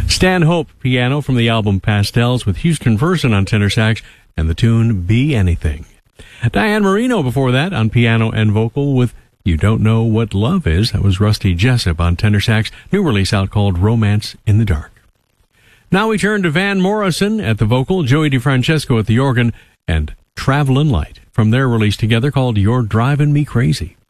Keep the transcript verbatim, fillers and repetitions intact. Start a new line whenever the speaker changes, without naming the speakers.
Stan Hope, piano from the album Pastels with Houston Verson on tenor sax and the tune Be Anything. Diane Marino before that on piano and vocal with You Don't Know What Love Is. That was Rusty Jessup on tenor sax. New release out called Romance in the Dark. Now we turn to Van Morrison at the vocal, Joey DeFrancesco at the organ, and Travelin' Light from their release together called You're Driving Me Crazy.